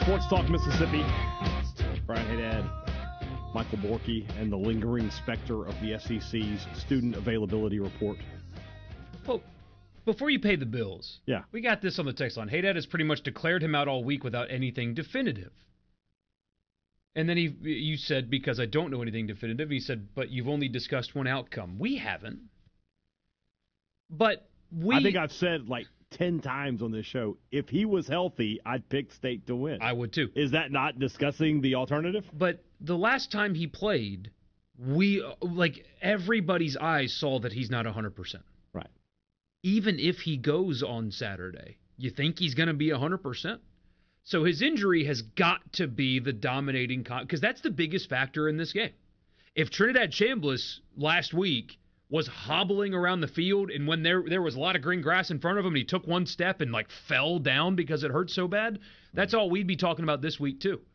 Sports Talk Mississippi. Brian Haydad, Michael Borky, and the lingering specter of the SEC's student availability report. Well, before you pay the bills, we got this on the text line. Haydad has pretty much declared him out all week without anything definitive. And then you said, because I don't know anything definitive, he said, but you've only discussed one outcome. We haven't. But I think I've said like 10 times on this show, if he was healthy, I'd pick State to win. I would too. Is that not discussing the alternative? But the last time he played, everybody's eyes saw that he's not 100%. Right. Even if he goes on Saturday, you think he's going to be 100%? So his injury has got to be the dominating because that's the biggest factor in this game. If Trinidad Chambliss last week was hobbling around the field, and when there was a lot of green grass in front of him, and he took one step and fell down because it hurt so bad, that's all we'd be talking about this week too.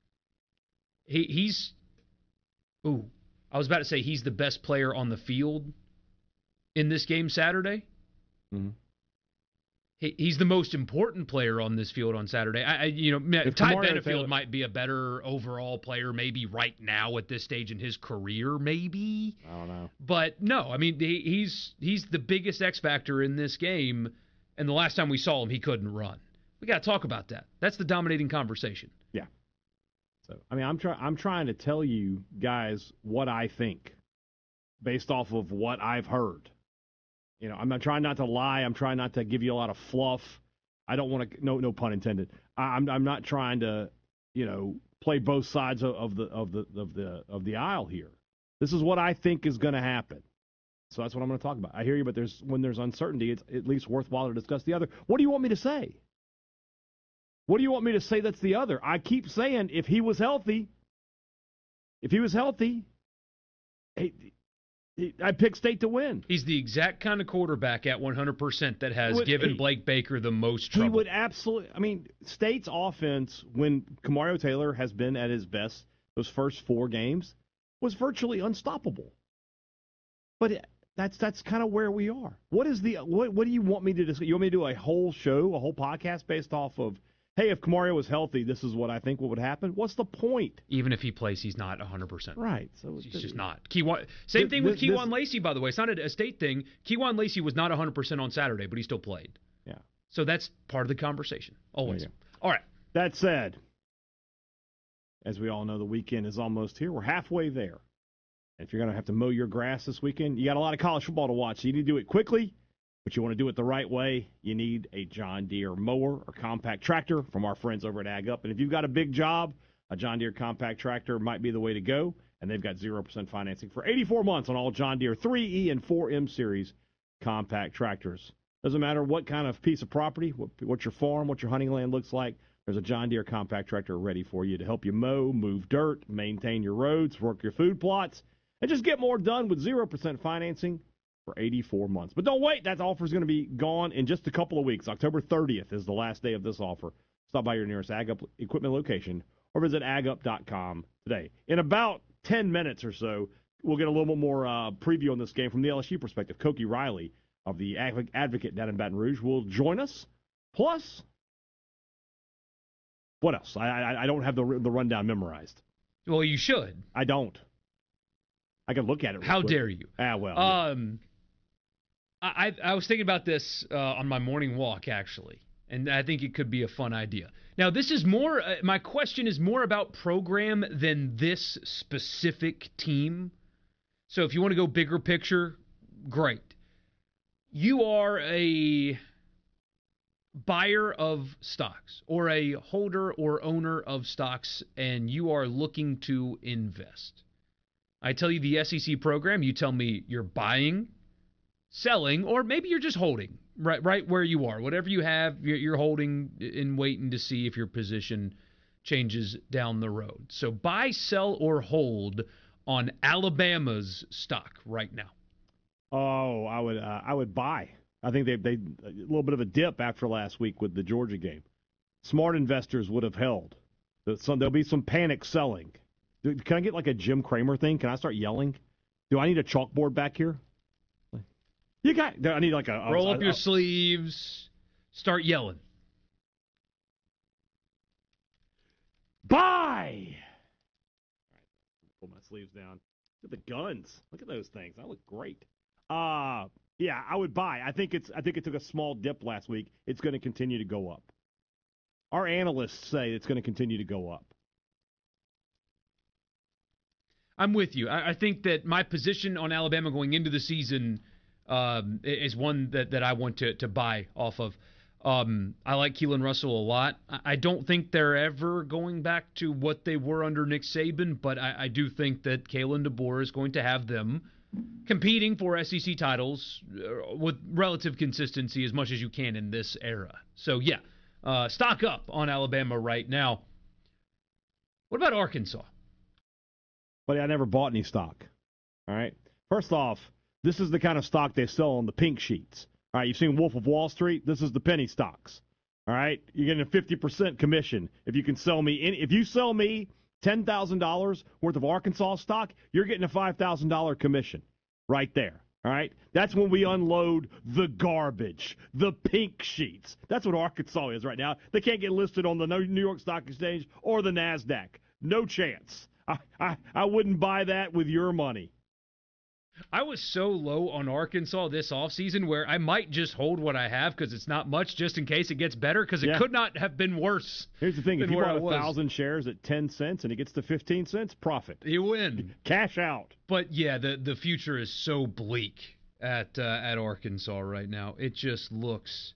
I was about to say he's the best player on the field in this game Saturday. Mm-hmm. He's the most important player on this field on Saturday. Ty Benefield might be a better overall player maybe right now at this stage in his career, maybe. I don't know. But no, I mean, he's the biggest X factor in this game, and the last time we saw him, he couldn't run. We got to talk about that. That's the dominating conversation. Yeah. So, I mean, I'm trying to tell you guys what I think based off of what I've heard. I'm not trying not to lie. I'm trying not to give you a lot of fluff. I don't want to. No pun intended. I'm not trying to, play both sides of the aisle here. This is what I think is going to happen. So that's what I'm going to talk about. I hear you, but when there's uncertainty, it's at least worthwhile to discuss the other. What do you want me to say? What do you want me to say that's the other? I keep saying if he was healthy, I picked State to win. He's the exact kind of quarterback at 100% that has given Blake Baker the most trouble. He would absolutely. I mean, State's offense, when Kamario Taylor has been at his best those first 4 games, was virtually unstoppable. But that's kind of where we are. What do you want me to discuss? You want me to do a whole show, a whole podcast based off of, hey, if Kamario was healthy, this is what I think would happen? What's the point? Even if he plays, he's not 100%. Right. So he's just not. Same thing with Kejuan Lacey, by the way. It's not a State thing. Kejuan Lacey was not 100% on Saturday, but he still played. Yeah. So that's part of the conversation. Always. All right. That said, as we all know, the weekend is almost here. We're halfway there. If you're going to have to mow your grass this weekend, you got a lot of college football to watch. So you need to do it quickly. But you want to do it the right way, you need a John Deere mower or compact tractor from our friends over at Ag Up. And if you've got a big job, a John Deere compact tractor might be the way to go. And they've got 0% financing for 84 months on all John Deere 3E and 4M series compact tractors. Doesn't matter what kind of piece of property, what your farm, what your hunting land looks like, there's a John Deere compact tractor ready for you to help you mow, move dirt, maintain your roads, work your food plots, and just get more done with 0% financing for 84 months. But don't wait. That offer is going to be gone in just a couple of weeks. October 30th is the last day of this offer. Stop by your nearest Ag Up equipment location or visit agup.com today. In about 10 minutes or so, we'll get a little bit more preview on this game from the LSU perspective. Koki Riley of the Advocate down in Baton Rouge will join us. Plus, what else? I don't have the rundown memorized. Well, you should. I don't. I can look at it. How dare you? Well. Yeah. I was thinking about this on my morning walk, actually, and I think it could be a fun idea. Now, this is more, my question is more about program than this specific team. So if you want to go bigger picture, great. You are a buyer of stocks or a holder or owner of stocks, and you are looking to invest. I tell you the SEC program, you tell me you're buying, selling, or maybe you're just holding right where you are. Whatever you have, you're holding and waiting to see if your position changes down the road. So buy, sell, or hold on Alabama's stock right now. Oh, I would buy. I think they a little bit of a dip after last week with the Georgia game. Smart investors would have held. There'll be some panic selling. Can I get like a Jim Cramer thing? Can I start yelling? Do I need a chalkboard back here? I need like a roll up your sleeves, start yelling. Pull my sleeves down. Look at the guns. Look at those things. That look great. Yeah, I would buy. I think it took a small dip last week. It's going to continue to go up. Our analysts say it's going to continue to go up. I'm with you. I think that my position on Alabama going into the season is one that I want to buy off of. I like Keelan Russell a lot. I don't think they're ever going back to what they were under Nick Saban, but I do think that Kalen DeBoer is going to have them competing for SEC titles with relative consistency as much as you can in this era. So, yeah, stock up on Alabama right now. What about Arkansas? But I never bought any stock. All right. First off, this is the kind of stock they sell on the pink sheets. All right. You've seen Wolf of Wall Street. This is the penny stocks. All right. You're getting a 50% commission if you can sell me. If you sell me $10,000 worth of Arkansas stock, you're getting a $5,000 commission right there. All right. That's when we unload the garbage, the pink sheets. That's what Arkansas is right now. They can't get listed on the New York Stock Exchange or the NASDAQ. No chance. I wouldn't buy that with your money. I was so low on Arkansas this offseason where I might just hold what I have because it's not much just in case it gets better because it could not have been worse. Here's the thing. If you bought 1,000 shares at 10 cents and it gets to 15 cents, profit. You win. Cash out. But, yeah, the future is so bleak at Arkansas right now. It just looks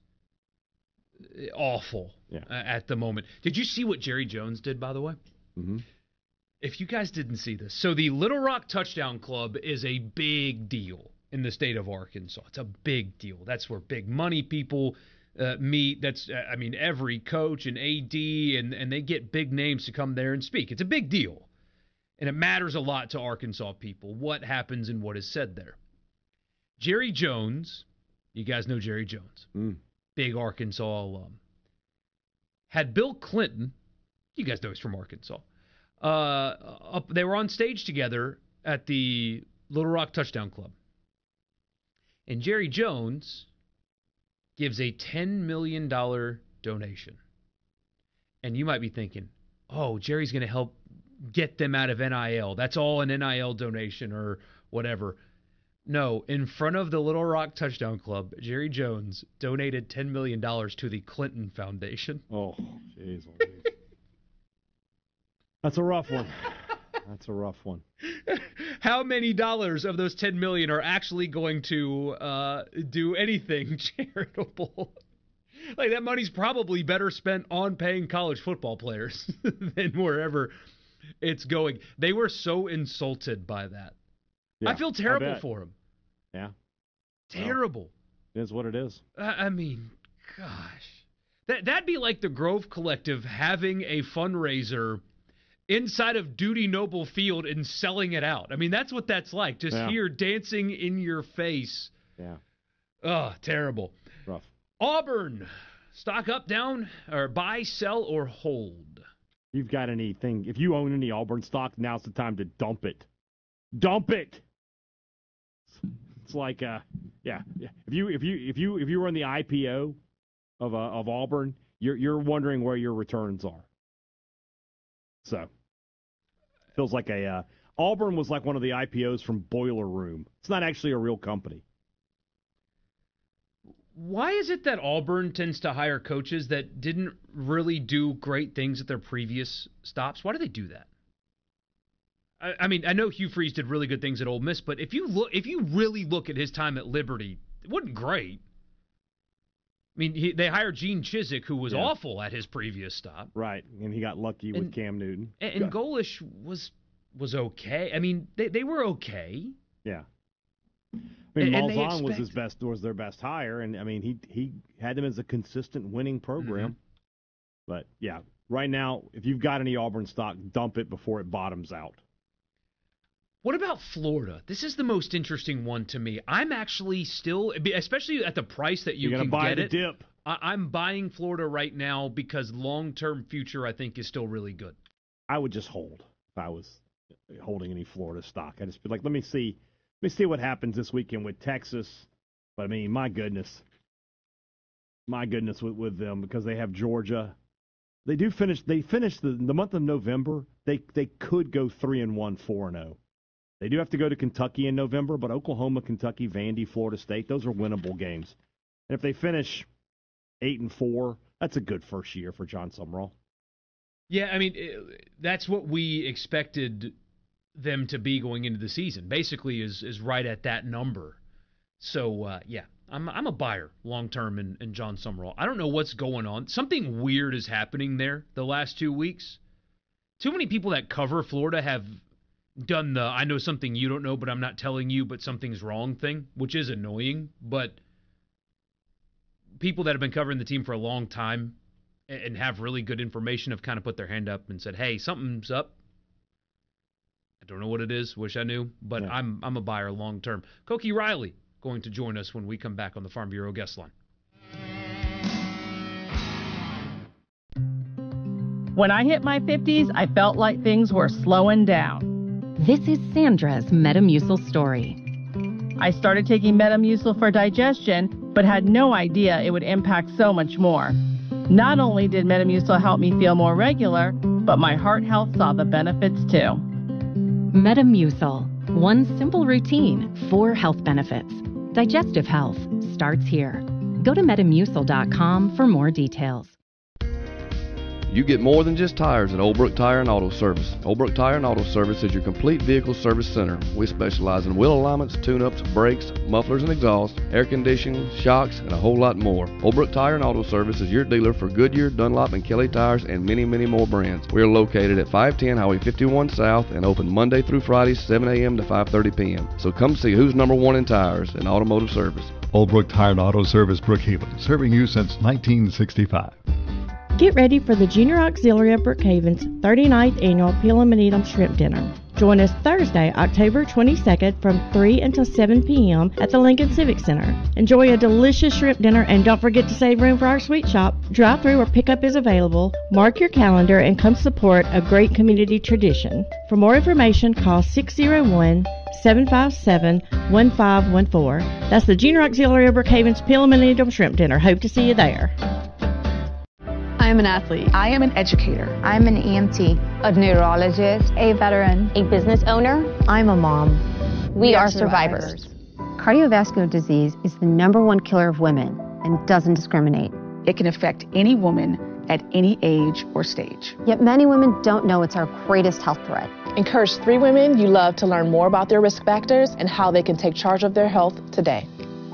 awful at the moment. Did you see what Jerry Jones did, by the way? Mm-hmm. If you guys didn't see this, so the Little Rock Touchdown Club is a big deal in the state of Arkansas. It's a big deal. That's where big money people meet. That's, every coach and AD, and they get big names to come there and speak. It's a big deal. And it matters a lot to Arkansas people, what happens and what is said there. Jerry Jones, you guys know Jerry Jones, big Arkansas alum, had Bill Clinton, you guys know he's from Arkansas, they were on stage together at the Little Rock Touchdown Club. And Jerry Jones gives a $10 million donation. And you might be thinking, oh, Jerry's going to help get them out of NIL. That's all an NIL donation or whatever. No, in front of the Little Rock Touchdown Club, Jerry Jones donated $10 million to the Clinton Foundation. Oh, jeez. That's a rough one. That's a rough one. How many dollars of those $10 million are actually going to do anything charitable? Like, that money's probably better spent on paying college football players than wherever it's going. They were so insulted by that. Yeah, I feel terrible for them. Yeah. Terrible. Well, it is what it is. I mean, gosh. That'd be like the Grove Collective having a fundraiser inside of Duty Noble Field and selling it out. I mean, that's what that's like. Just here dancing in your face. Yeah. Oh, terrible. Rough. Auburn, stock up, down, or buy, sell, or hold? You've got anything. If you own any Auburn stock, now's the time to dump it. Dump it. It's like, If you were in the IPO of Auburn, you're wondering where your returns are. So, feels like Auburn was like one of the IPOs from Boiler Room. It's not actually a real company. Why is it that Auburn tends to hire coaches that didn't really do great things at their previous stops? Why do they do that? I mean, I know Hugh Freeze did really good things at Ole Miss, but if you really look at his time at Liberty, it wasn't great. I mean, they hired Gene Chizik, who was awful at his previous stop. Right, and he got lucky with Cam Newton. And Golish was okay. I mean, they were okay. Yeah. I mean, Malzahn was their best hire, and I mean, he had them as a consistent winning program. Mm-hmm. But yeah, right now, if you've got any Auburn stock, dump it before it bottoms out. What about Florida? This is the most interesting one to me. I'm actually still, especially at the price that you can buy get the it. Dip. I'm buying Florida right now because long-term future I think is still really good. I would just hold if I was holding any Florida stock. I'd just be like, let me see what happens this weekend with Texas. But I mean, my goodness with them because they have Georgia They do finish. They finish the month of November. They could go 3-1, 4-0. They do have to go to Kentucky in November, but Oklahoma, Kentucky, Vandy, Florida State, those are winnable games. And if they finish 8-4, that's a good first year for John Sumrall. Yeah, I mean, that's what we expected them to be going into the season. Basically, is right at that number. So yeah, I'm a buyer long term in John Sumrall. I don't know what's going on. Something weird is happening there the last 2 weeks. Too many people that cover Florida have done the I know something you don't know, but I'm not telling you, but something's wrong thing, which is annoying. But people that have been covering the team for a long time and have really good information have kind of put their hand up and said, hey, something's up. I don't know what it is. Wish I knew, but yeah. I'm a buyer long term. Cokie Riley going to join us when we come back on the Farm Bureau guest line. When I hit my 50s, I felt like things were slowing down. This is Sandra's Metamucil story. I started taking Metamucil for digestion, but had no idea it would impact so much more. Not only did Metamucil help me feel more regular, but my heart health saw the benefits too. Metamucil. One simple routine, 4 health benefits. Digestive health starts here. Go to Metamucil.com for more details. You get more than just tires at Old Brook Tire and Auto Service. Old Brook Tire and Auto Service is your complete vehicle service center. We specialize in wheel alignments, tune-ups, brakes, mufflers and exhaust, air conditioning, shocks, and a whole lot more. Old Brook Tire and Auto Service is your dealer for Goodyear, Dunlop, and Kelly tires and many, many more brands. We are located at 510 Highway 51 South and open Monday through Friday, 7 a.m. to 5:30 p.m. So come see who's number one in tires and automotive service. Old Brook Tire and Auto Service, Brookhaven, serving you since 1965. Get ready for the Junior Auxiliary of Brookhaven's 39th Annual Peel 'em and Eat 'em Shrimp Dinner. Join us Thursday, October 22nd from 3 until 7 p.m. at the Lincoln Civic Center. Enjoy a delicious shrimp dinner and don't forget to save room for our sweet shop. Drive-through or pickup is available. Mark your calendar and come support a great community tradition. For more information, call 601-757-1514. That's the Junior Auxiliary of Brookhaven's Peel 'em and Eat 'em Shrimp Dinner. Hope to see you there. I am an athlete. I am an educator. I'm an EMT, a neurologist, a veteran, a business owner. I'm a mom. We are survivors. Cardiovascular disease is the #1 killer of women and doesn't discriminate. It can affect any woman at any age or stage. Yet many women don't know it's our greatest health threat. Encourage 3 women you love to learn more about their risk factors and how they can take charge of their health today.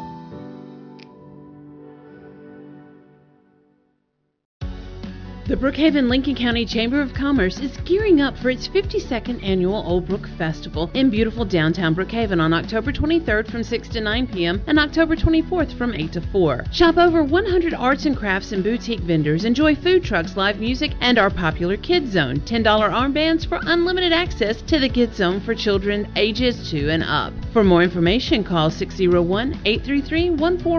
The Brookhaven-Lincoln County Chamber of Commerce is gearing up for its 52nd annual Old Brook Festival in beautiful downtown Brookhaven on October 23rd from 6 to 9 p.m. and October 24th from 8 to 4. Shop over 100 arts and crafts and boutique vendors, enjoy food trucks, live music, and our popular Kids Zone. $10 armbands for unlimited access to the Kids Zone for children ages 2 and up. For more information, call 601-833-14